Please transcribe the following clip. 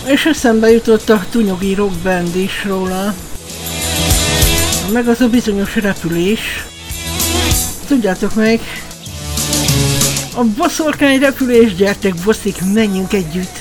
És eszembe jutott a Tunyogi Rock Band is róla. Meg az a bizonyos repülés. Tudjátok meg? A boszorkány repülés, gyertek bosszik, menjünk együtt!